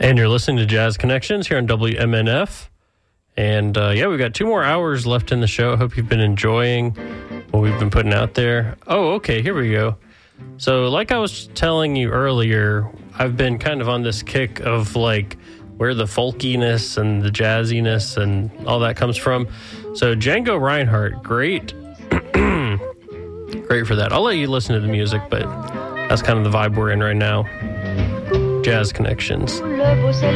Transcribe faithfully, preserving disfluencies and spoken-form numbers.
And you're listening to Jazz Connections here on W M N F. And uh, yeah, we've got two more hours left in the show. I hope you've been enjoying what we've been putting out there. Oh, okay, here we go. So like I was telling you earlier, I've been kind of on this kick of like where the folkiness and the jazziness and all that comes from. So Django Reinhardt, great. Great for that. I'll let you listen to the music, but that's kind of the vibe we're in right now. Jazz Connections.